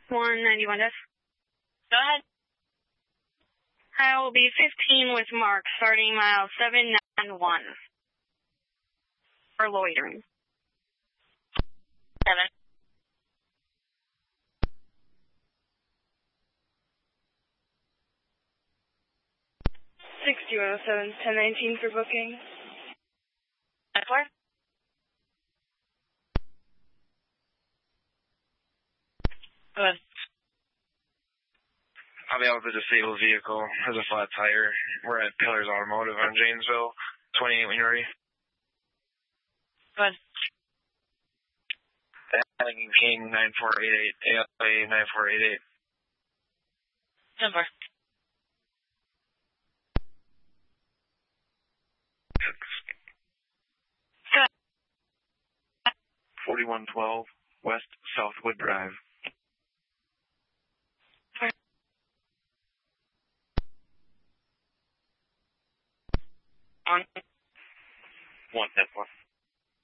191 F. Go ahead. I will be 15 with Mark, starting mile 791. For loitering. 7. 6107, 1019 for booking. 4. Go ahead. I'll be out with a disabled vehicle. Has a flat tire. We're at Pillars Automotive on Janesville. 28 when you're ready. Go ahead. Lincoln King 9488. ALA 9488. 10-4. 4112 West Southwood Drive. On. 110-4.